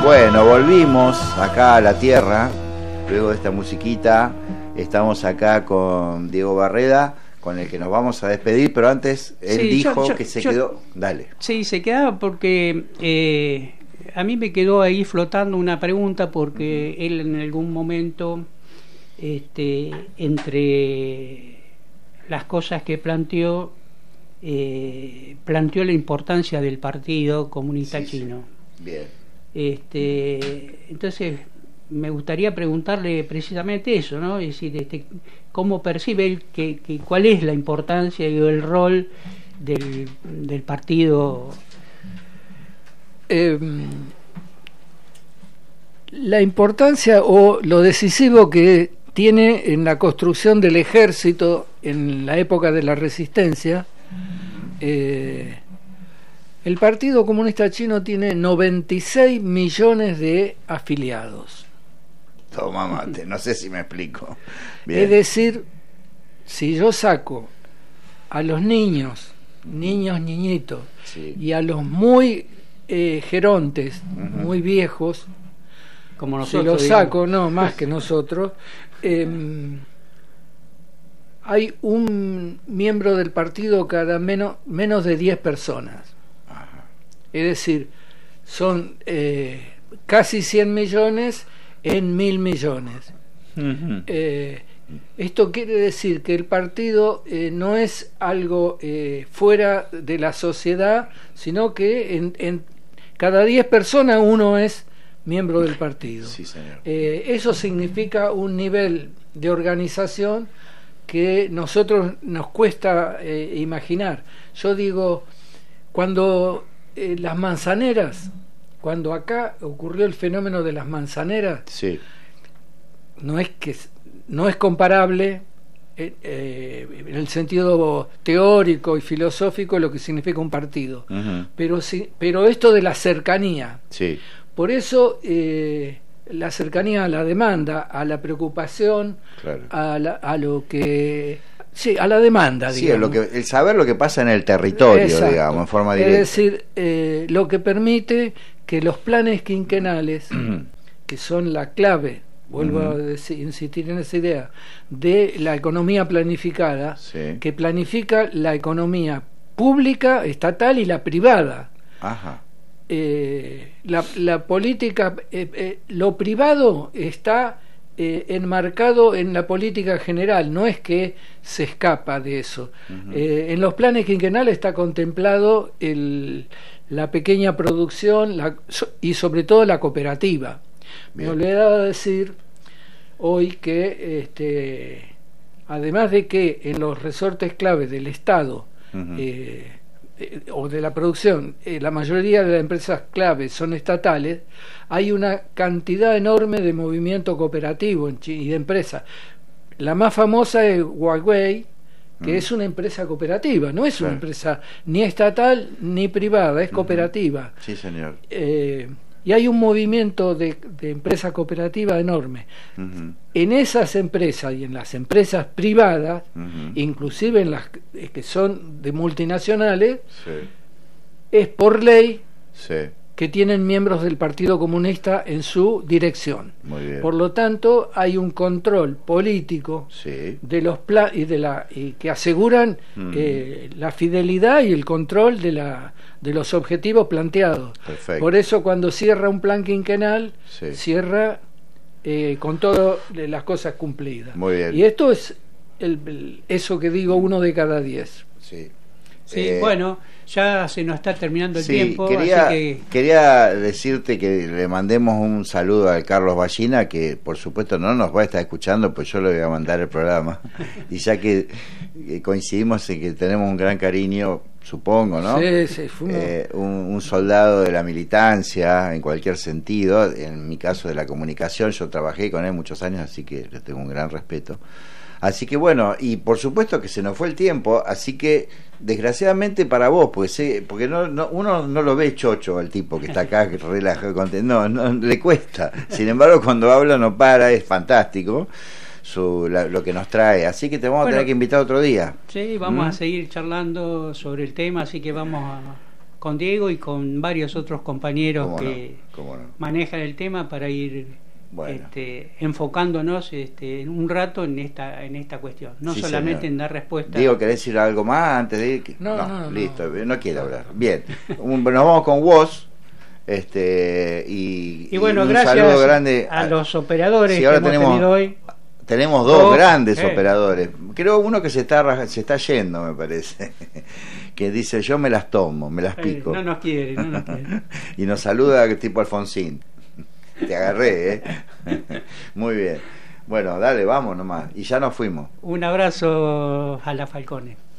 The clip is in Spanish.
Bueno, volvimos acá a la tierra, luego de esta musiquita. Estamos acá con Diego Barreda, con el que nos vamos a despedir, pero antes él dijo que se quedó. Dale. Sí, se quedaba porque a mí me quedó ahí flotando una pregunta, porque él en algún momento, entre las cosas que planteó la importancia del Partido Comunista Chino. Bien. Entonces me gustaría preguntarle precisamente eso, ¿no? Es decir, cómo percibe él, cuál es la importancia y el rol del partido. La importancia o lo decisivo que tiene en la construcción del ejército en la época de la resistencia. El Partido Comunista Chino tiene 96 millones de afiliados. Toma mate, no sé si me explico. Bien. Es decir, si yo saco a los niñitos, sí, y a los muy gerontes, muy viejos, como nosotros, si los saco, no, más que nosotros, hay un miembro del partido cada menos de 10 personas. Es decir, son casi 100 millones en 1.000 millones. Esto quiere decir que el partido no es algo fuera de la sociedad, sino que en cada 10 personas uno es miembro del partido. Sí, señor. Eso significa un nivel de organización que nosotros nos cuesta imaginar. Yo digo, cuando las manzaneras, cuando acá ocurrió el fenómeno de las manzaneras, sí, no es comparable en el sentido teórico y filosófico lo que significa un partido, pero esto de la cercanía, sí, por eso la cercanía a la demanda, a la preocupación, claro, a lo que a la demanda, digamos. Sí, el saber lo que pasa en el territorio. Exacto. Digamos, en forma directa. Es decir, lo que permite que los planes quinquenales, que son la clave, vuelvo a insistir en esa idea, de la economía planificada, sí, que planifica la economía pública, estatal y la privada. Ajá. La política, lo privado está enmarcado en la política general, no es que se escapa de eso. En los planes quinquenales está contemplado la pequeña producción y sobre todo la cooperativa. Me olvidaba de decir hoy que además de que en los resortes clave del Estado o de la producción, la mayoría de las empresas claves son estatales, hay una cantidad enorme de movimiento cooperativo y de empresas. La más famosa es Huawei, que es una empresa cooperativa, no es una empresa ni estatal ni privada, es cooperativa. Sí, señor. Y hay un movimiento de empresa cooperativa enorme. En esas empresas y en las empresas privadas, inclusive en las que son de multinacionales, es por ley que tienen miembros del Partido Comunista en su dirección. Muy bien. Por lo tanto, hay un control político de los y que aseguran la fidelidad y el control de los objetivos planteados. Perfecto. Por eso cuando cierra un plan quinquenal, cierra con todas las cosas cumplidas. Muy bien. Y esto es eso que digo, 1 de cada 10. Sí, bueno, ya se nos está terminando el tiempo. Quería decirte que le mandemos un saludo al Carlos Ballina, que por supuesto no nos va a estar escuchando, pues yo le voy a mandar el programa. Y ya que coincidimos en que tenemos un gran cariño, supongo, ¿no? Sí, un soldado de la militancia, en cualquier sentido, en mi caso de la comunicación, yo trabajé con él muchos años, así que le tengo un gran respeto. Así que bueno, y por supuesto que se nos fue el tiempo, así que desgraciadamente para vos, porque uno no lo ve chocho al tipo que está acá relajado, no le cuesta. Sin embargo, cuando habla no para, es fantástico lo que nos trae, así que te vamos a tener que invitar otro día. Sí, vamos a seguir charlando sobre el tema, así que vamos a con Diego y con varios otros compañeros ¿Cómo que no? ¿Cómo no? manejan el tema para ir Bueno. enfocándonos un rato en esta cuestión, no Sí, solamente señor. en dar respuesta. Diego, ¿querés decir algo más antes de ir? No. Listo, no quiero hablar. Bien, nos vamos con vos. Y bueno, un gracias saludo grande a los operadores Sí, ahora que hemos tenido hoy. tenemos dos grandes eh. operadores. Creo uno que se está yendo, me parece. Que dice, yo me las tomo, me las pico. No nos quiere. Y nos saluda tipo Alfonsín. Te agarré, Muy bien. Bueno, dale, vamos nomás. Y ya nos fuimos. Un abrazo a la Falcone.